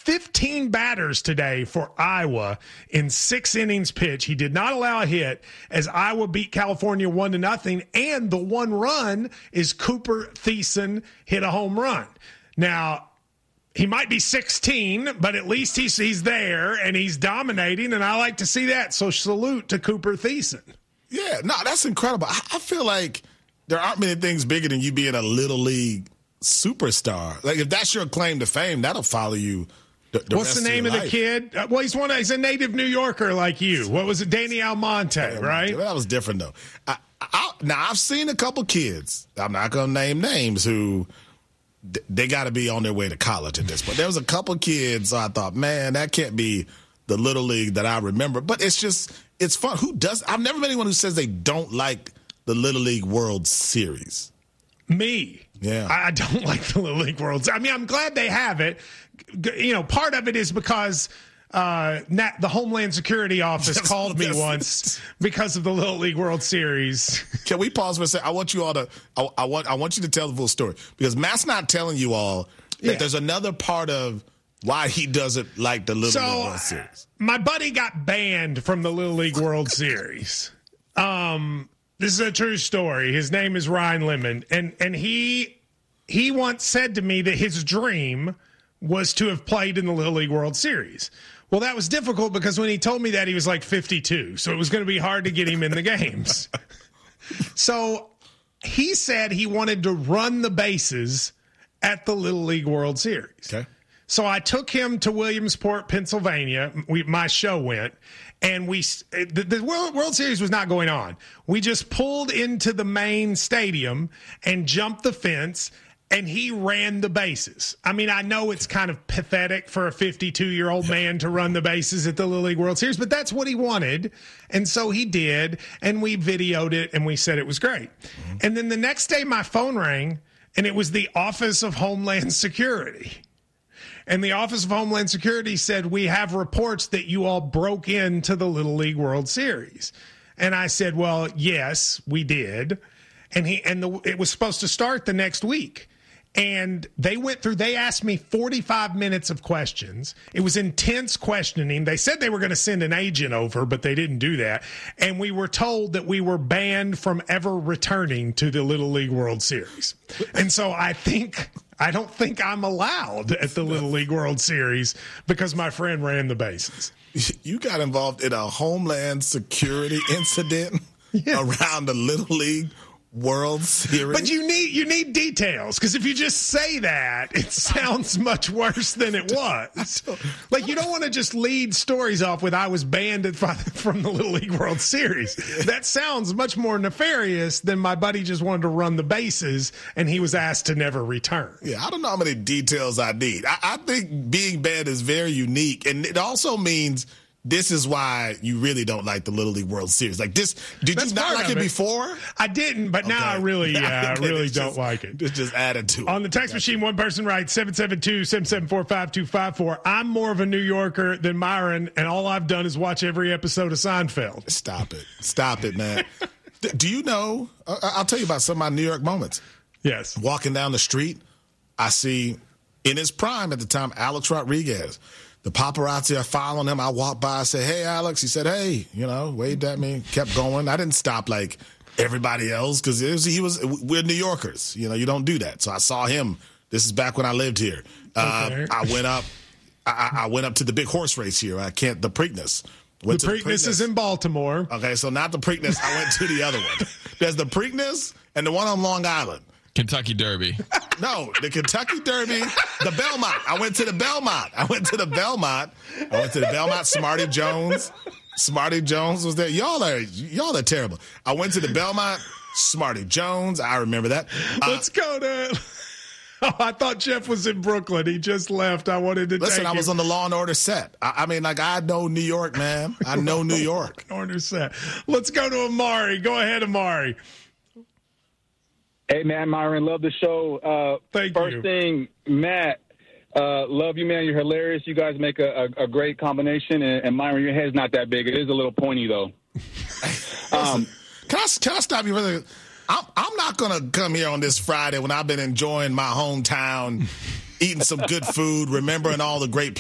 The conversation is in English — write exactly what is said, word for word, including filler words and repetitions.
fifteen batters today for Iowa in six innings pitch. He did not allow a hit as Iowa beat California one to nothing. And the one run is Cooper Thiessen hit a home run. Now, he might be sixteen, but at least he's, he's there and he's dominating, and I like to see that. So salute to Cooper Thiessen. Yeah, no, that's incredible. I, I feel like there aren't many things bigger than you being a Little League superstar. Like, if that's your claim to fame, that'll follow you the, the What's rest the name of, of your the life. kid? Uh, well, he's one. He's a native New Yorker like you. What was it? Danny Almonte, Yeah, right? That was different, though. I, I, now, I've seen a couple kids. I'm not going to name names who – they got to be on their way to college at this point. There was a couple kids, so I thought, man, that can't be the Little League that I remember. But it's just, it's fun. Who does? I've never met anyone who says they don't like the Little League World Series. Me. Yeah. I I don't like the Little League World Series. I mean, I'm glad they have it. G- You know, part of it is because uh, Nat, the Homeland Security Office Yes, called me yes. once because of the Little League World Series. Can we pause for a second? I want you all to, I, I want I want you to tell the full story. Because Matt's not telling you all that Yeah. there's another part of why he doesn't like the Little So, League World Series. my buddy got banned from the Little League World Series. Um, this is a true story. His name is Ryan Lemon, and and he he once said to me that his dream was to have played in the Little League World Series. Well, that was difficult because when he told me that, he was like fifty-two, so it was going to be hard to get him in the games. So he said he wanted to run the bases at the Little League World Series. Okay. So I took him to Williamsport, Pennsylvania. We, my show went, and we the, the World, World Series was not going on. We just pulled into the main stadium and jumped the fence, and he ran the bases. I mean, I know it's kind of pathetic for a fifty-two-year-old man to run the bases at the Little League World Series, but that's what he wanted, and so he did, and we videoed it, and we said it was great. Mm-hmm. And then the next day, my phone rang, and it was the Office of Homeland Security. And the Office of Homeland Security said, we have reports that you all broke into the Little League World Series. And I said, well, yes, we did. And he and the, it was supposed to start the next week. And they went through, they asked me forty-five minutes of questions. It was intense questioning. They said they were going to send an agent over, but they didn't do that. And we were told that we were banned from ever returning to the Little League World Series. And so I think, I don't think I'm allowed at the Little League World Series because my friend ran the bases. You got involved in a Homeland Security incident Yeah. around the Little League World Series. But you need you need details, because if you just say that, it sounds much worse than it was. Like, you don't want to just lead stories off with, I was banned from the Little League World Series. That sounds much more nefarious than my buddy just wanted to run the bases and he was asked to never return. Yeah, I don't know how many details I need. I, I think being banned is very unique, and it also means this is why you really don't like the Little League World Series. Like this, did That's you not part like of it, it. before? I didn't, but now Okay. I really, uh, Okay, really it's don't just- like it. It's just added to it. On the text machine, one person writes seven seven two, seven seven four, five two five four. I'm more of a New Yorker than Myron, and all I've done is watch every episode of Seinfeld. Stop it. Stop it, man. D- Do you know, I- I'll tell you about some of my New York moments. Yes. Walking down the street, I see, in his prime at the time, Alex Rodriguez. The paparazzi are following him. I walked by, I said, hey, Alex. He said, hey, you know, waved at me, kept going. I didn't stop like everybody else because he was, we're New Yorkers. You know, you don't do that. So I saw him. This is back when I lived here. Okay. Uh, I went up. I, I went up to the big horse race here. I can't, the Preakness. Went The to Preakness is in Baltimore. Okay, so not the Preakness. I went to the other one. There's the Preakness and the one on Long Island. Kentucky Derby. No, the Kentucky Derby, the Belmont. I went to the Belmont. I went to the Belmont. I went to the Belmont. Smarty Jones. Smarty Jones was there. Y'all are y'all are terrible. I went to the Belmont. Smarty Jones. I remember that. Uh, Let's go to. Oh, I thought Jeff was in Brooklyn. He just left. I wanted to listen, take I was him. on the Law and Order set. I, I mean, like, I know New York, man. I know New York. Order set. Let's go to Amari. Go ahead, Amari. Hey, man, Myron, love the show. Uh, Thank first you. thing, Matt, uh, love you, man. You're hilarious. You guys make a, a, a great combination. And, and Myron, your head's not that big. It is a little pointy, though. um, Can I, can I stop you really? I'm, I'm not going to come here on this Friday when I've been enjoying my hometown, eating some good food, remembering all the great